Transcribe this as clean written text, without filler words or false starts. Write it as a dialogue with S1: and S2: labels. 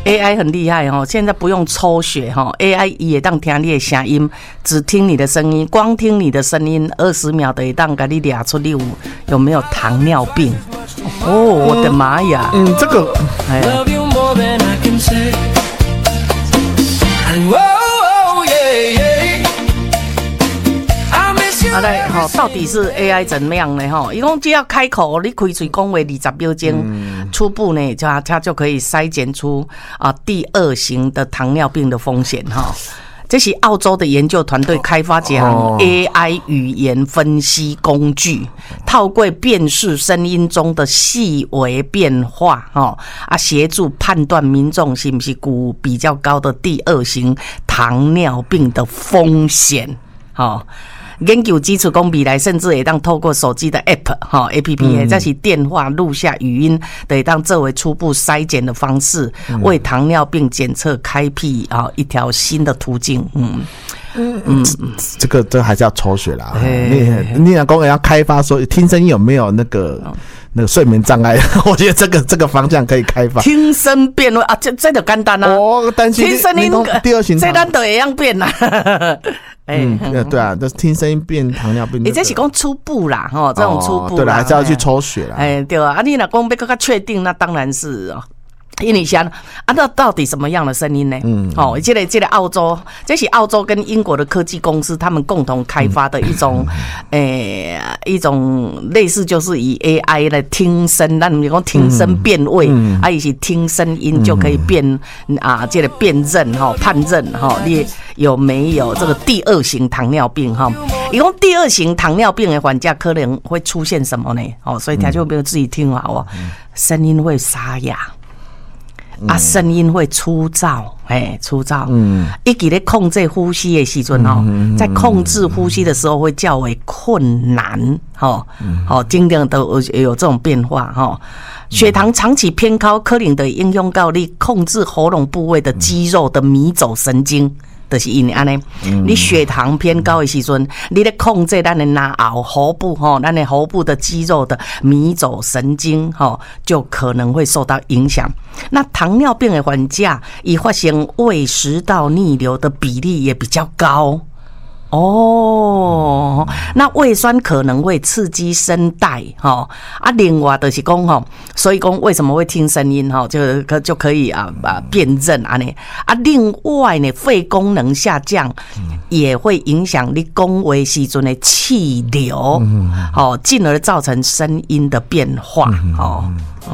S1: AI 很厉害哦，现在不用抽血哈 ，AI 也当听你的声音，只听你的声音，光听你的声音，20秒的也当给你俩出你有没有糖尿病？哦，我的妈呀！
S2: 这个，哎。
S1: 到底是 AI 怎么样呢？哈，伊讲只要开口，你开嘴讲话20秒钟，初步呢，它就可以筛检出第2型的糖尿病的风险哈。这是澳洲的研究团队开发这项 AI 语言分析工具，透过辨识声音中的细微变化，协助判断民众是不是有比较高的第2型糖尿病的风险，研究基础讲未来甚至会当透过手机的 App 这是电话录下语音，会当作为初步筛检的方式，为糖尿病检测开辟一条新的途径。
S2: 这个还是要抽血啦。你讲要开发说听声音有没有那个睡眠障碍，我觉得这个方向可以开发。
S1: 听声辨位这就简单啊。
S2: 担心
S1: 听声音
S2: 第2型，
S1: 这咱都一样变啦。
S2: 对啊，就是听声音变糖尿病。
S1: 这是讲初步啦，这种初步啦。
S2: 对啦，还是要去抽血啦。
S1: 对啊，你若讲要更加确定，那当然是因为像那到底什么样的声音呢？这个澳洲，这是澳洲跟英国的科技公司他们共同开发的一种类似就是以 AI 来听声，那你讲听声辨位，也是听声音就可以这个辨认判认你有没有这个第2型糖尿病伊讲第2型糖尿病的患者可能会出现什么呢？所以听众朋友自己听好声音会沙哑。声音会粗燥，粗燥。一直在控制呼吸的时阵在控制呼吸的时候会较为困难，经常都有这种变化血糖长期偏高，可能的影响到你控制喉咙部位的肌肉的迷走神经。就是因为安尼，你血糖偏高的时阵，你咧控制咱的哪喉喉部咱的喉部的肌肉的迷走神经就可能会受到影响。那糖尿病的患者，以发生胃食道逆流的比例也比较高。那胃酸可能会刺激声带另外就是讲所以讲为什么会听声音就可以辨认另外呢，肺功能下降也会影响你讲话时阵的气流进而造成声音的变化